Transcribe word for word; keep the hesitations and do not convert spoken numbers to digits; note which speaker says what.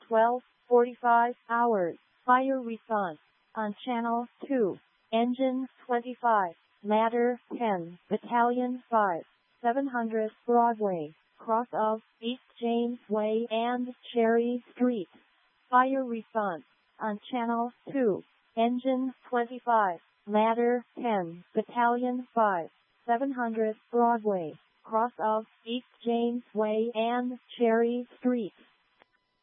Speaker 1: twelve forty-five hours. Fire response on Channel two. Engine twenty-five. Ladder ten. Battalion five. seven hundred Broadway, cross of East James Way and Cherry Street. Fire response on Channel two. Engine twenty-five. Ladder ten. Battalion five. seven hundred Broadway, cross of East James Way and Cherry Street.